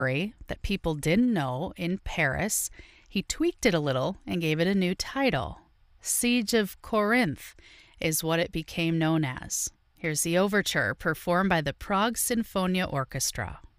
story that people didn't know in Paris. He tweaked it a little and gave it a new title. Siege of Corinth is what it became known as. Here's the overture performed by the Prague Sinfonia Orchestra.